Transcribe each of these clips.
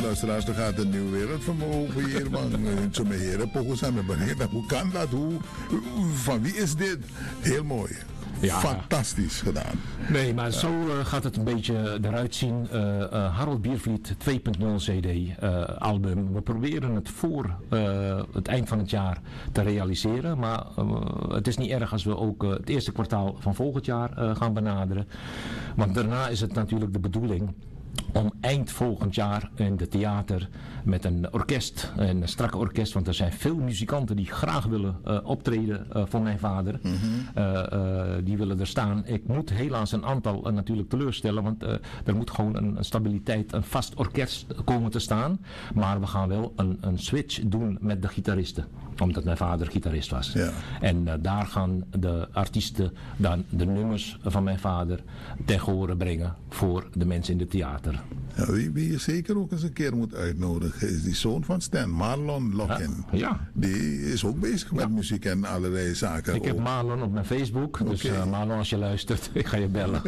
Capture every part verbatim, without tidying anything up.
luisteraars, er gaat een nieuwe wereld van me open hier, man. Zo met heren, pokus aan me beneden. Hoe kan dat? Hoe, van wie is dit? Heel mooi. Ja. Fantastisch gedaan. Nee, maar zo uh, gaat het een beetje eruit zien. Uh, uh, Harold Biervliet twee punt nul C D uh, album. We proberen het voor uh, het eind van het jaar te realiseren. Maar uh, het is niet erg als we ook uh, het eerste kwartaal van volgend jaar uh, gaan benaderen. Want daarna is het natuurlijk de bedoeling om eind volgend jaar in de theater met een orkest, een strakke orkest, want er zijn veel muzikanten die graag willen uh, optreden uh, voor mijn vader. Mm-hmm. uh, uh, die willen er staan. Ik moet helaas een aantal uh, natuurlijk teleurstellen, want uh, er moet gewoon een, een stabiliteit, een vast orkest komen te staan. Maar we gaan wel een, een switch doen met de gitaristen, omdat mijn vader gitarist was. Ja. En uh, daar gaan de artiesten dan de nummers van mijn vader ten gehore brengen voor de mensen in het theater. Ja, wie, wie je zeker ook eens een keer moet uitnodigen is die zoon van Stan, Marlon Locken. Ja, ja. Die is ook bezig met ja. muziek en allerlei zaken. Ik ook. heb Marlon op mijn Facebook, okay. dus uh, Marlon, als je luistert, ik ga je bellen.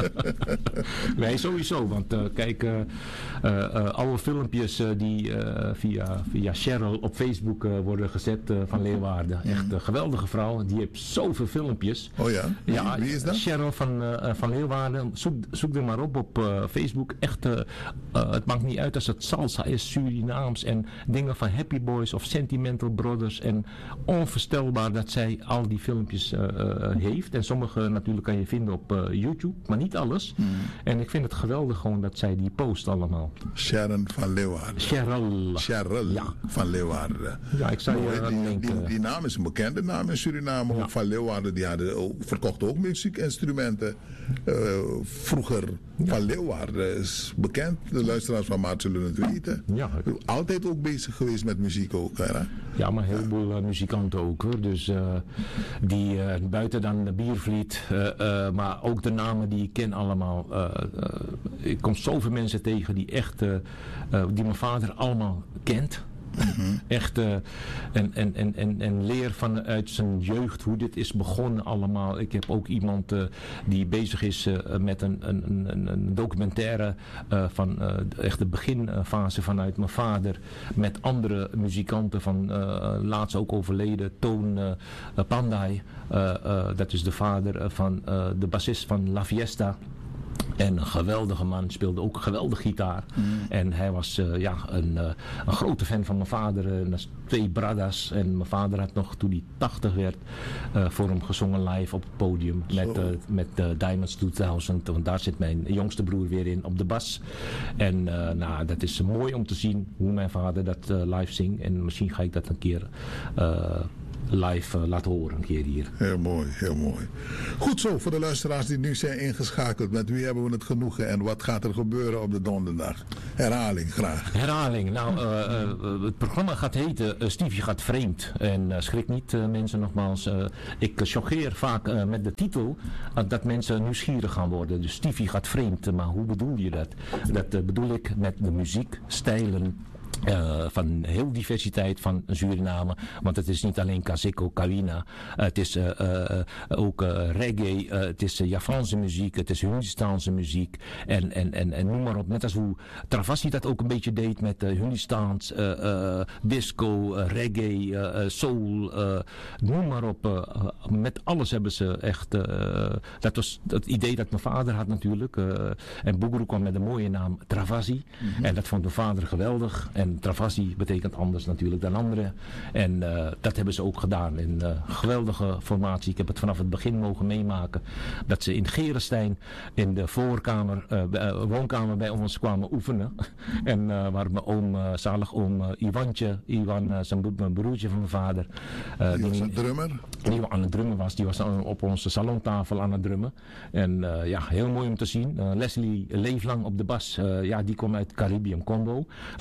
Nee, sowieso, want uh, kijk, uh, uh, oude filmpjes uh, die uh, via, via Cheryl op Facebook uh, worden gezet uh, van Leeuwarden. Mm. Echt een geweldige vrouw, die heeft zoveel filmpjes. Oh ja? Wie, ja, wie is dat? Cheryl van, uh, van Leeuwarden, zoek, zoek er maar op op uh, Facebook. Echt, uh, uh, het maakt niet uit als het salsa is, Surinaams en dingen van Happy Boys of Sentimental Brothers. En onvoorstelbaar dat zij al die filmpjes uh, uh, heeft. En sommige natuurlijk kan je vinden op uh, YouTube, maar niet alles. Mm. En ik vind het geweldig gewoon dat zij die post allemaal. Sharon van Leeuwarden. Cheryl. Cheryl ja. van Leeuwarden. Ja, ik zou je die, denken. Die, die naam is een bekende naam in Suriname. Ja. Ook van Leeuwarden, die hadden ook, verkochten ook muziekinstrumenten. Uh, vroeger ja. van Leeuwarden is bekend. De luisteraars van Maart zullen het weten. Ja. Altijd ook bezig geweest met muziek ook. Hè? Ja, maar heel veel ja. uh, muzikanten ook hoor. Dus uh, die uh, buiten dan de Biervliet, uh, uh, maar ook de namen die ik ken allemaal. Uh, uh, ik kom zoveel mensen tegen die echt, uh, uh, die mijn vader allemaal kent. Mm-hmm. Echt uh, en, en, en, en, en leer vanuit zijn jeugd hoe dit is begonnen allemaal. Ik heb ook iemand uh, die bezig is uh, met een, een, een, een documentaire uh, van uh, echt de beginfase vanuit mijn vader met andere muzikanten van uh, laatst ook overleden Toon uh, Pandai. Uh, uh, dat is de vader van uh, de bassist van La Fiesta. En een geweldige man, speelde ook geweldig gitaar. Mm. En hij was uh, ja, een, uh, een grote fan van mijn vader. Uh, twee bradas. En mijn vader had nog, toen hij tachtig werd, uh, voor hem gezongen live op het podium. Zo. Met, uh, met uh, Diamonds tweeduizend. Want daar zit mijn jongste broer weer in op de bas. En uh, nou, dat is mooi om te zien hoe mijn vader dat uh, live zingt. En misschien ga ik dat een keer Uh, live uh, laten horen een keer hier. Heel mooi, heel mooi. Goed zo, voor de luisteraars die nu zijn ingeschakeld. Met wie hebben we het genoegen en wat gaat er gebeuren op de donderdag? Herhaling graag. Herhaling. Nou, uh, uh, het programma gaat heten uh, Stevie gaat vreemd. En uh, schrik niet uh, mensen nogmaals. Uh, ik uh, choqueer vaak uh, met de titel uh, dat mensen nieuwsgierig gaan worden. Dus Stevie gaat vreemd. Uh, maar hoe bedoel je dat? Dat uh, bedoel ik met de muziek, stijlen. Uh, van heel diversiteit van Suriname, want het is niet alleen Kazeko, Kawina, uh, het is uh, uh, ook uh, reggae, uh, het is uh, Javaanse muziek, het is Hindustaanse muziek en, en, en, en noem maar op. Net als hoe Travassi dat ook een beetje deed met uh, Hindustaans, uh, uh, disco, uh, reggae, uh, soul, uh, noem maar op. Uh, met alles hebben ze echt, uh, dat was het idee dat mijn vader had natuurlijk. Uh, en Buguru kwam met een mooie naam Travassi. Mm-hmm. En dat vond mijn vader geweldig. En Travassi betekent anders natuurlijk dan anderen. En uh, dat hebben ze ook gedaan. In uh, geweldige formatie. Ik heb het vanaf het begin mogen meemaken. Dat ze in Gerenstein in de voorkamer, uh, uh, woonkamer bij ons kwamen oefenen. En uh, waar mijn oom, uh, zalig oom uh, Iwantje, Iwan, uh, zijn bo- mijn broertje van mijn vader. Uh, die was een drummer? Die aan het drummen was. Die was op onze salontafel aan het drummen. En uh, ja, heel mooi om te zien. Uh, Leslie Leeflang op de bas. Uh, ja, die kwam uit Caribbean Congo. Dat vond ik weer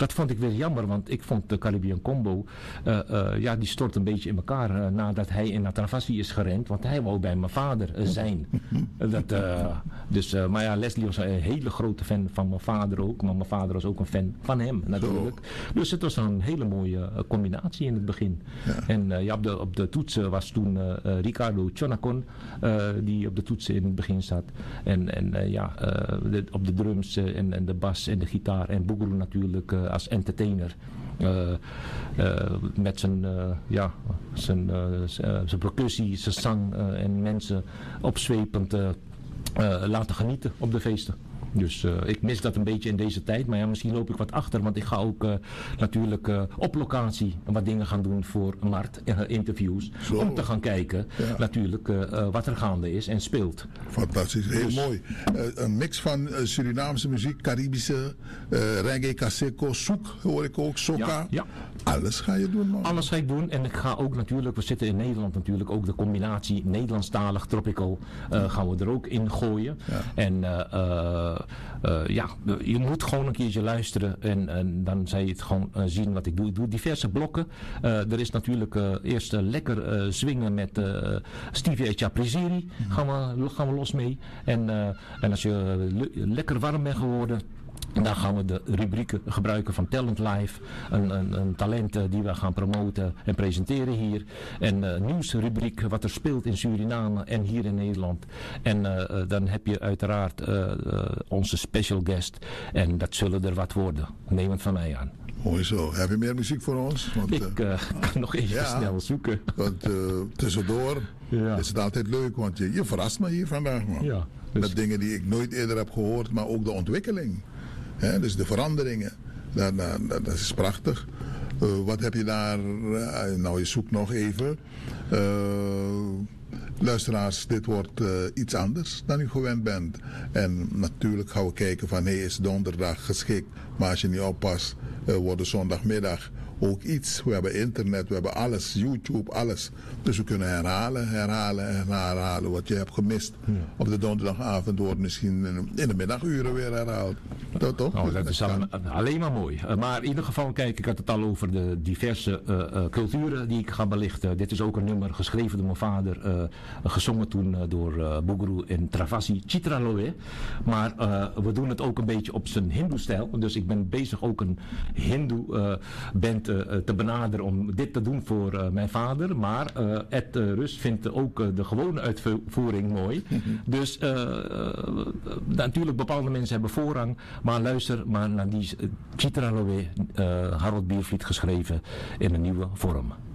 is jammer, want ik vond de Caribbean Combo, uh, uh, ja, die stort een beetje in elkaar uh, nadat hij in naar Travassie is gerend, want hij wou bij mijn vader uh, zijn. dat, uh, dus, uh, maar ja, Leslie was een hele grote fan van mijn vader ook, maar mijn vader was ook een fan van hem natuurlijk. Zo. Dus het was een hele mooie uh, combinatie in het begin. Ja. En uh, ja, op, de, op de toetsen was toen uh, uh, Ricardo Chonacon, uh, die op de toetsen in het begin zat. En, en uh, ja, uh, de, op de drums uh, en, en de bas en de gitaar en Bouguereau natuurlijk uh, als entertainer. Uh, uh, met zijn, uh, ja, zijn, uh, zijn percussie, zijn zang uh, en mensen opzwepend uh, uh, laten genieten op de feesten. Dus uh, ik mis dat een beetje in deze tijd. Maar ja, misschien loop ik wat achter. Want ik ga ook uh, natuurlijk uh, op locatie wat dingen gaan doen voor Mart. Uh, interviews. Zo. Om te gaan kijken ja. natuurlijk uh, uh, wat er gaande is en speelt. Fantastisch. Heel dus, mooi. Uh, een mix van uh, Surinaamse muziek, Caribische, uh, reggae, caseco, soek hoor ik ook, soca. Ja, ja. Alles ga je doen, man. Alles ga ik doen. En ik ga ook natuurlijk, we zitten in Nederland natuurlijk, ook de combinatie Nederlandstalig, tropical, uh, gaan we er ook in gooien. Ja. En uh, uh, uh, ja, je moet gewoon een keertje luisteren en, en dan zal je het gewoon uh, zien wat ik doe. Ik doe diverse blokken. Uh, er is natuurlijk uh, eerst uh, lekker uh, swingen met uh, Stevie Echaprezeri. Mm. Gaan we, gaan we los mee. En, uh, en als je uh, le- lekker warm bent geworden, en dan gaan we de rubrieken gebruiken van Talent Live. Een, een, een talent uh, die we gaan promoten en presenteren hier. En uh, nieuwsrubriek wat er speelt in Suriname en hier in Nederland. En uh, dan heb je uiteraard uh, uh, onze special guest. En dat zullen er wat worden. Neem het van mij aan. Mooi zo. Heb je meer muziek voor ons? Want, ik uh, kan nog even ja, snel zoeken. Want uh, tussendoor ja. is het altijd leuk. Want je, je verrast me hier vandaag, man. Ja, dus... Met dingen die ik nooit eerder heb gehoord. Maar ook de ontwikkeling. He, dus de veranderingen, dat, dat, dat is prachtig. Uh, wat heb je daar, uh, nou je zoekt nog even. Uh, luisteraars, dit wordt uh, iets anders dan u gewend bent. En natuurlijk gaan we kijken van, hé, hey, is donderdag geschikt. Maar als je niet oppast, uh, wordt de zondagmiddag ook iets. We hebben internet, we hebben alles, YouTube, alles. Dus we kunnen herhalen, herhalen en herhalen wat je hebt gemist. Ja. Op de donderdagavond wordt misschien in de middaguren weer herhaald. Dat, toch? Oh, dat is al, alleen maar mooi. Uh, maar in ieder geval, kijk, ik had het al over de diverse uh, uh, culturen die ik ga belichten. Dit is ook een nummer geschreven door mijn vader, uh, gezongen toen uh, door uh, Bouguereau in Travassie, Chitra Loe. Maar uh, we doen het ook een beetje op zijn hindoe-stijl. Dus ik ben bezig ook een hindoe-band uh, uh, te benaderen om dit te doen voor uh, mijn vader. Maar uh, Ed uh, Rust vindt ook uh, de gewone uitvoering mooi. Mm-hmm. Dus uh, uh, natuurlijk bepaalde mensen hebben voorrang. Maar luister maar naar die uh, Chitra Loe, uh, Harold Biervliet geschreven in een nieuwe vorm.